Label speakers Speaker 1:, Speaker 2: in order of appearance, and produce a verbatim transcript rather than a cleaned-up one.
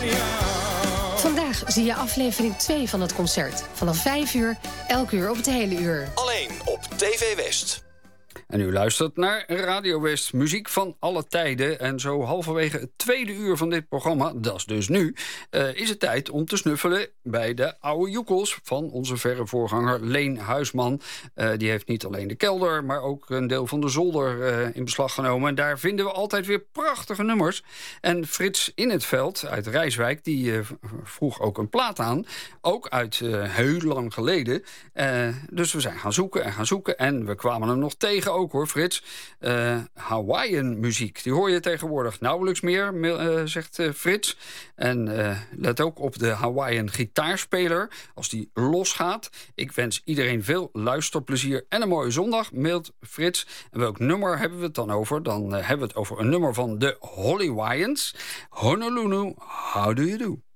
Speaker 1: Vandaag zie je aflevering twee van het concert. Vanaf vijf uur, elk uur op het hele uur.
Speaker 2: Alleen op T V West.
Speaker 3: En u luistert naar Radio West, muziek van alle tijden. En zo halverwege het tweede uur van dit programma, dat is dus nu... Uh, is het tijd om te snuffelen bij de oude joekels van onze verre voorganger Leen Huisman. Uh, die heeft niet alleen de kelder, maar ook een deel van de zolder uh, in beslag genomen. En daar vinden we altijd weer prachtige nummers. En Frits In het Veld uit Rijswijk, die uh, vroeg ook een plaat aan. Ook uit uh, heel lang geleden. Uh, dus we zijn gaan zoeken en gaan zoeken. En we kwamen hem nog tegen ook hoor, Frits. Uh, Hawaiian muziek, die hoor je tegenwoordig nauwelijks meer, uh, zegt uh, Frits. En uh, let ook op de Hawaiian gitaarspeler als die losgaat. Ik wens iedereen veel luisterplezier en een mooie zondag, mailt Frits. En welk nummer hebben we het dan over? Dan uh, hebben we het over een nummer van de Hollywaians. Honolulu, how do you do?